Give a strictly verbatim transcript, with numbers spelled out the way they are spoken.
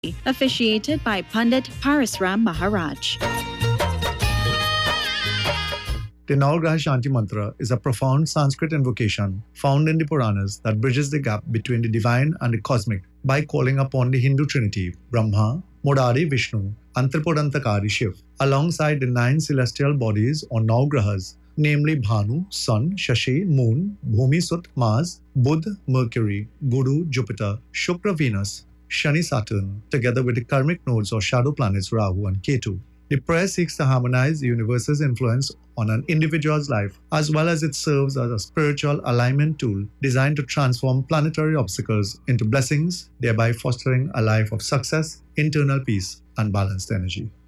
officiated by Pandit Parasram Maharaj. The Navagraha Shanti Mantra is a profound Sanskrit invocation found in the Puranas that bridges the gap between the divine and the cosmic by calling upon the Hindu trinity Brahma, Murari Vishnu, and Tripurantakari Shiv, alongside the nine celestial bodies or Navagrahas, namely Bhanu, Sun, Shashi, Moon, Bhumi, Sut, Mars, Budh, Mercury, Guru, Jupiter, Shukra, Venus, Shani, Saturn, together with the karmic nodes or shadow planets Rahu and Ketu. The prayer seeks to harmonize the universe's influence on an individual's life, as well as it serves as a spiritual alignment tool designed to transform planetary obstacles into blessings, thereby fostering a life of success, internal peace, and balanced energy.